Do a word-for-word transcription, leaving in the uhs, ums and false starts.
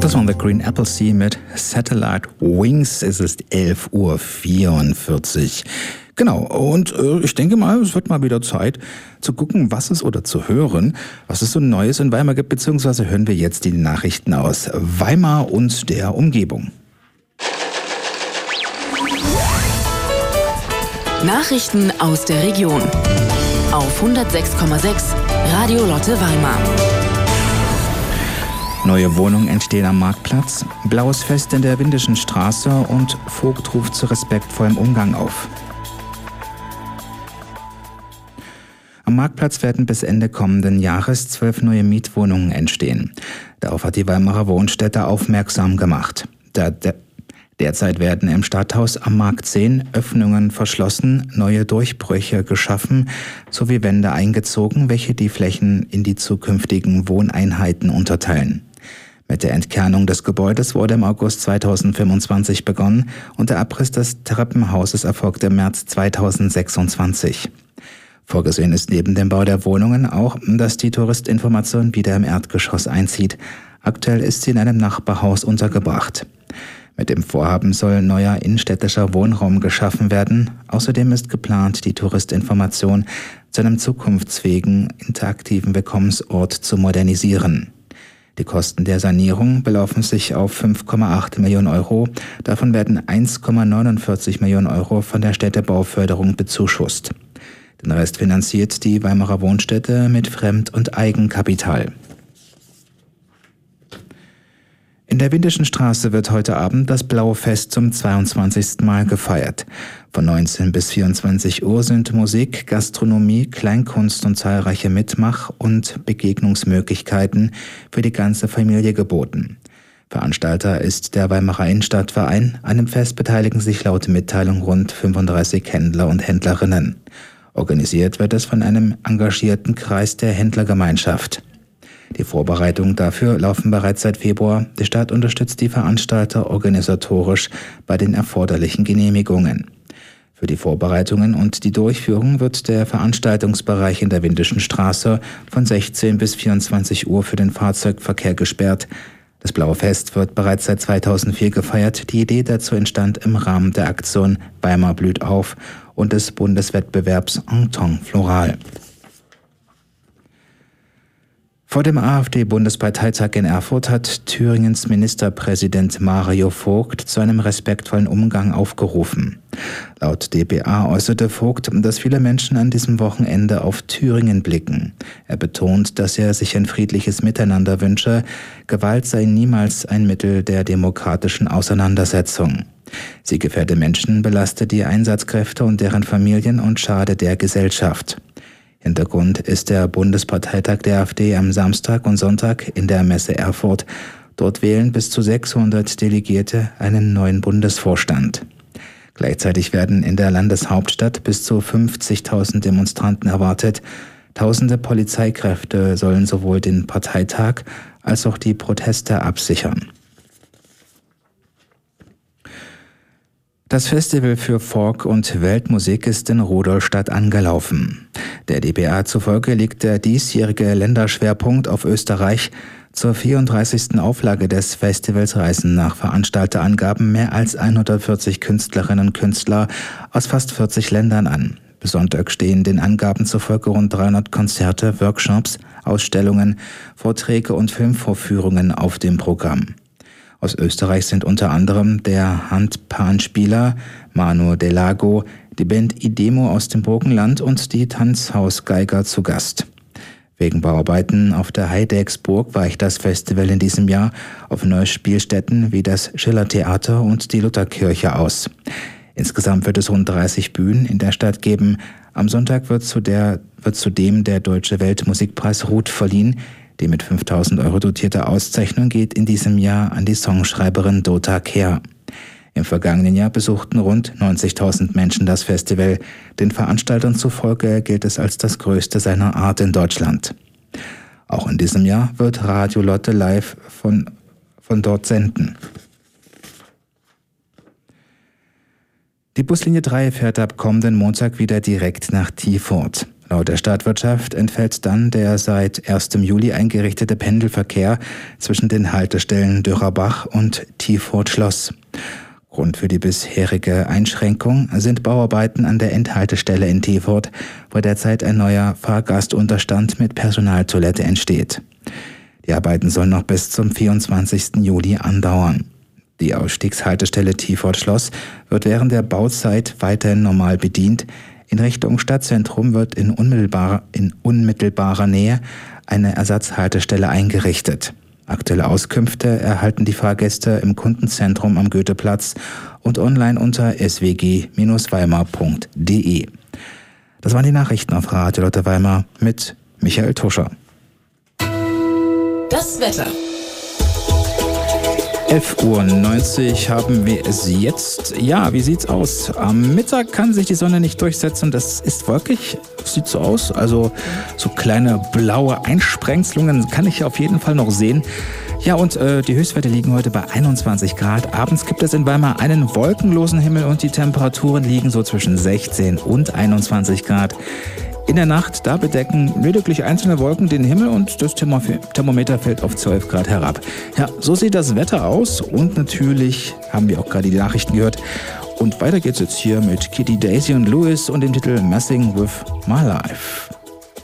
Das war The Green Apple Sea mit Satellite Wings. Es ist elf Uhr vierundvierzig. Genau, und äh, ich denke mal, es wird mal wieder Zeit zu gucken, was es oder zu hören, was es so Neues in Weimar gibt, beziehungsweise hören wir jetzt die Nachrichten aus Weimar und der Umgebung. Nachrichten aus der Region auf hundertsechs Komma sechs Radio Lotte Weimar. Neue Wohnungen entstehen am Marktplatz, blaues Fest in der Windischen Straße und Vogt ruft zu respektvollem Umgang auf. Am Marktplatz werden bis Ende kommenden Jahres zwölf neue Mietwohnungen entstehen. Darauf hat die Weimarer Wohnstätte aufmerksam gemacht. Der, der, derzeit werden im Stadthaus am Markt zehn Öffnungen verschlossen, neue Durchbrüche geschaffen sowie Wände eingezogen, welche die Flächen in die zukünftigen Wohneinheiten unterteilen. Mit der Entkernung des Gebäudes wurde im August zweitausendfünfundzwanzig begonnen und der Abriss des Treppenhauses erfolgte im März zweitausendsechsundzwanzig. Vorgesehen ist neben dem Bau der Wohnungen auch, dass die Touristinformation wieder im Erdgeschoss einzieht. Aktuell ist sie in einem Nachbarhaus untergebracht. Mit dem Vorhaben soll neuer innenstädtischer Wohnraum geschaffen werden. Außerdem ist geplant, die Touristinformation zu einem zukunftsfähigen, interaktiven Willkommensort zu modernisieren. Die Kosten der Sanierung belaufen sich auf fünf Komma acht Millionen Euro. Davon werden eins Komma neunundvierzig Millionen Euro von der Städtebauförderung bezuschusst. Den Rest finanziert die Weimarer Wohnstätte mit Fremd- und Eigenkapital. In der Windischen Straße wird heute Abend das Blaue Fest zum zweiundzwanzigsten Mal gefeiert. Von neunzehn bis vierundzwanzig Uhr sind Musik, Gastronomie, Kleinkunst und zahlreiche Mitmach- und Begegnungsmöglichkeiten für die ganze Familie geboten. Veranstalter ist der Weimarer Innenstadtverein. An dem Fest beteiligen sich laut Mitteilung rund fünfunddreißig Händler und Händlerinnen. Organisiert wird es von einem engagierten Kreis der Händlergemeinschaft. Die Vorbereitungen dafür laufen bereits seit Februar. Die Stadt unterstützt die Veranstalter organisatorisch bei den erforderlichen Genehmigungen. Für die Vorbereitungen und die Durchführung wird der Veranstaltungsbereich in der Windischen Straße von sechzehn bis vierundzwanzig Uhr für den Fahrzeugverkehr gesperrt. Das Blaue Fest wird bereits seit zweitausendvier gefeiert. Die Idee dazu entstand im Rahmen der Aktion Weimar blüht auf und des Bundeswettbewerbs Entente Floral. Vor dem AfD-Bundesparteitag in Erfurt hat Thüringens Ministerpräsident Mario Vogt zu einem respektvollen Umgang aufgerufen. Laut D P A äußerte Vogt, dass viele Menschen an diesem Wochenende auf Thüringen blicken. Er betont, dass er sich ein friedliches Miteinander wünsche. Gewalt sei niemals ein Mittel der demokratischen Auseinandersetzung. Sie gefährde Menschen, belaste die Einsatzkräfte und deren Familien und schade der Gesellschaft. Hintergrund ist der Bundesparteitag der AfD am Samstag und Sonntag in der Messe Erfurt. Dort wählen bis zu sechshundert Delegierte einen neuen Bundesvorstand. Gleichzeitig werden in der Landeshauptstadt bis zu fünfzigtausend Demonstranten erwartet. Tausende Polizeikräfte sollen sowohl den Parteitag als auch die Proteste absichern. Das Festival für Folk- und Weltmusik ist in Rudolstadt angelaufen. Der D P A zufolge liegt der diesjährige Länderschwerpunkt auf Österreich. Zur vierunddreißigsten Auflage des Festivals reisen nach Veranstalterangaben mehr als hundertvierzig Künstlerinnen und Künstler aus fast vierzig Ländern an. Bis Sonntag stehen den Angaben zufolge rund dreihundert Konzerte, Workshops, Ausstellungen, Vorträge und Filmvorführungen auf dem Programm. Aus Österreich sind unter anderem der Handpanspieler Manu Delago, die Band Idemo aus dem Burgenland und die Tanzhausgeiger zu Gast. Wegen Bauarbeiten auf der Heidecksburg weicht das Festival in diesem Jahr auf neue Spielstätten wie das Schillertheater und die Lutherkirche aus. Insgesamt wird es rund dreißig Bühnen in der Stadt geben. Am Sonntag wird, zu der, wird zudem der Deutsche Weltmusikpreis Ruth verliehen. Die mit fünftausend Euro dotierte Auszeichnung geht in diesem Jahr an die Songschreiberin Dota Kehr. Im vergangenen Jahr besuchten rund neunzigtausend Menschen das Festival. Den Veranstaltern zufolge gilt es als das größte seiner Art in Deutschland. Auch in diesem Jahr wird Radio Lotte live von, von dort senden. Die Buslinie drei fährt ab kommenden Montag wieder direkt nach Tiefort. Laut der Stadtwirtschaft entfällt dann der seit ersten Juli eingerichtete Pendelverkehr zwischen den Haltestellen Dürrerbach und Tiefort-Schloss. Grund für die bisherige Einschränkung sind Bauarbeiten an der Endhaltestelle in Tiefort, wo derzeit ein neuer Fahrgastunterstand mit Personaltoilette entsteht. Die Arbeiten sollen noch bis zum vierundzwanzigsten Juli andauern. Die Ausstiegshaltestelle Tiefort-Schloss wird während der Bauzeit weiterhin normal bedient. In Richtung Stadtzentrum wird in unmittelbarer, in unmittelbarer Nähe eine Ersatzhaltestelle eingerichtet. Aktuelle Auskünfte erhalten die Fahrgäste im Kundenzentrum am Goetheplatz und online unter s w g Bindestrich weimar punkt d e. Das waren die Nachrichten auf Radio Lotte Weimar mit Michael Tuscher. Das Wetter. elf Uhr neunzig haben wir es jetzt. Ja, wie sieht's aus? Am Mittag kann sich die Sonne nicht durchsetzen. Das ist wolkig. Sieht so aus. Also so kleine blaue Einsprengselungen kann ich auf jeden Fall noch sehen. Ja, und äh, die Höchstwerte liegen heute bei einundzwanzig Grad. Abends gibt es in Weimar einen wolkenlosen Himmel und die Temperaturen liegen so zwischen sechzehn und einundzwanzig Grad. In der Nacht, da bedecken lediglich einzelne Wolken den Himmel und das Thermometer fällt auf zwölf Grad herab. Ja, so sieht das Wetter aus und natürlich haben wir auch gerade die Nachrichten gehört. Und weiter geht's jetzt hier mit Kitty, Daisy und Lewis und dem Titel Messing with My Life.